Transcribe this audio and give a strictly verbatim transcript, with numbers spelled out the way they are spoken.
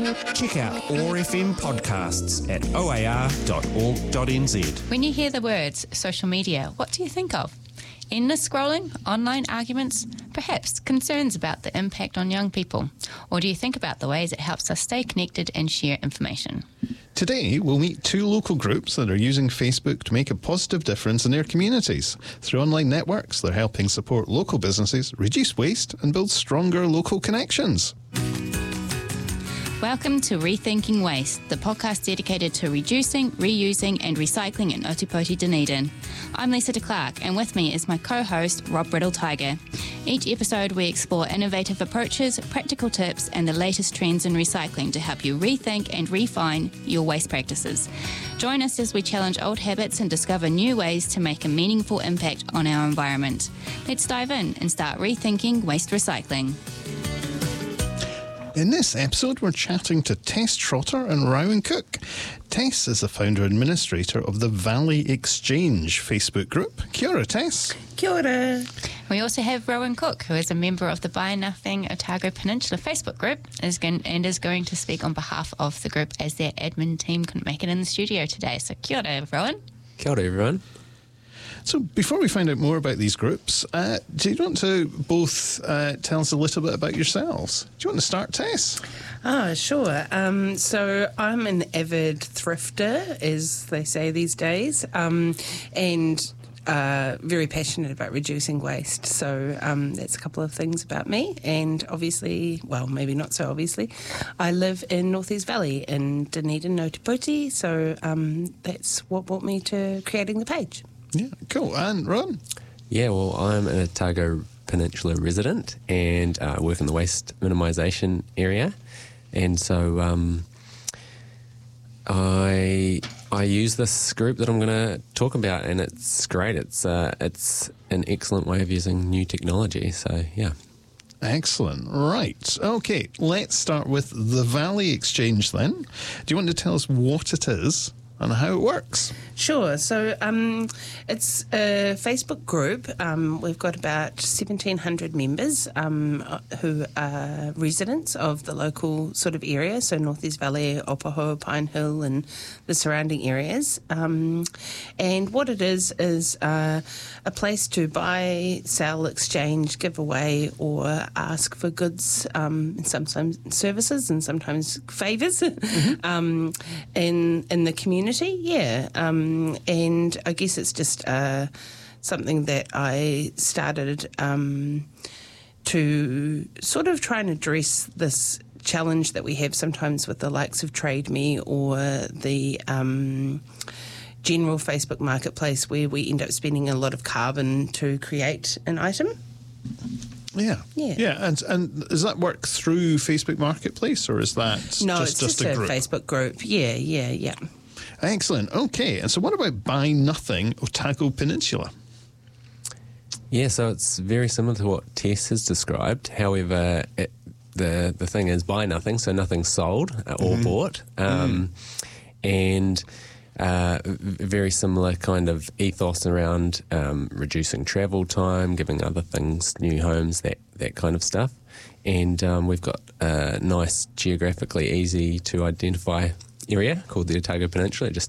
Check out O R F M podcasts at o a r dot org dot n z. When you hear the words social media, what do you think of? Endless scrolling, online arguments, perhaps concerns about the impact on young people? Or do you think about the ways it helps us stay connected and share information? Today, we'll meet two local groups that are using Facebook to make a positive difference in their communities. Through online networks, they're helping support local businesses, reduce waste and build stronger local connections. Welcome to Rethinking Waste, the podcast dedicated to reducing, reusing and recycling in Otipoti, Dunedin. I'm Lisa de Clark, and with me is my co-host, Rob Riddle-Tiger. Each episode we explore innovative approaches, practical tips and the latest trends in recycling to help you rethink and refine your waste practices. Join us as we challenge old habits and discover new ways to make a meaningful impact on our environment. Let's dive in and start rethinking waste recycling. In this episode, we're chatting to Tess Trotter and Rowan Cook. Tess is the founder and administrator of the Valley Exchange Facebook group. Kia ora, Tess. Kia ora. We also have Rowan Cook, who is a member of the Buy Nothing Otago Peninsula Facebook group is going, and is going to speak on behalf of the group as their admin team couldn't make it in the studio today. So kia ora, Rowan. Kia ora, everyone. So before we find out more about these groups, uh, do you want to both uh, tell us a little bit about yourselves? Do you want to start, Tess? Oh, sure. Um, so I'm an avid thrifter, as they say these days, um, and uh, very passionate about reducing waste. So um, that's a couple of things about me. And obviously, well, maybe not so obviously, I live in Northeast Valley in Dunedin, Otipoti. So um, that's what brought me to creating the page. Yeah, cool. And Ron? Yeah, well, I'm an Otago Peninsula resident and uh, work in the waste minimisation area. And so um, I I use this group that I'm going to talk about, and it's great. It's uh, it's an excellent way of using new technology. So, yeah. Excellent. Right. Okay, let's start with the Valley Exchange then. Do you want to tell us what it is and how it works? Sure. So um, it's a Facebook group. Um, we've got about seventeen hundred members um, who are residents of the local sort of area, so Northeast Valley, Opaho, Pine Hill and the surrounding areas. Um, and what it is is uh, a place to buy, sell, exchange, give away or ask for goods um, and sometimes services and sometimes favours mm-hmm. um, in, in the community. Yeah. Um, Um, and I guess it's just uh, something that I started um, to sort of try and address this challenge that we have sometimes with the likes of Trade Me or the um, general Facebook marketplace, where we end up spending a lot of carbon to create an item. Yeah. Yeah. Yeah. And and does that work through Facebook Marketplace, or is that no, just, it's just, just a a group? Facebook group. Yeah, yeah, yeah. Excellent. Okay. And so what about Buy Nothing Otago Peninsula? Yeah, so it's very similar to what Tess has described. However, it, the the thing is buy nothing, so nothing's sold or mm. bought. Um, mm. And uh, very similar kind of ethos around um, reducing travel time, giving other things new homes, that, that kind of stuff. And um, we've got a nice, geographically easy to identify area called the Otago Peninsula. It just